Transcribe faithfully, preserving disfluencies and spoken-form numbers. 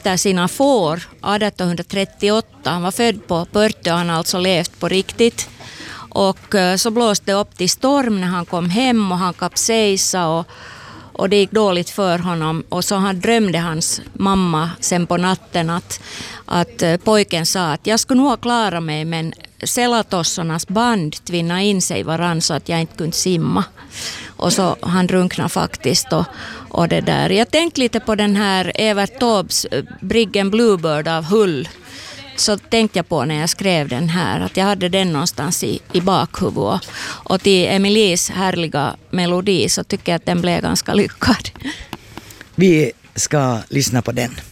efter sina får arton trettioåtta. Han var född på Pörtö, han har alltså levt på riktigt. Och så blåste det upp till storm när han kom hem och han kapsejsade och, och det gick dåligt för honom. Och så han drömde hans mamma sen på natten att, att pojken sa att jag skulle nog klara mig, men selatossornas band tvinna in sig varann så att jag inte kunde simma. Och så han drunknade faktiskt. Och, och det där. Jag tänkte lite på den här Evert Taubes Briggen Bluebird av Hull. Så tänkte jag på när jag skrev den här att jag hade den någonstans i, i bakhuvudet. Och till Emilies härliga melodi så tycker jag att den blev ganska lyckad. Vi ska lyssna på den.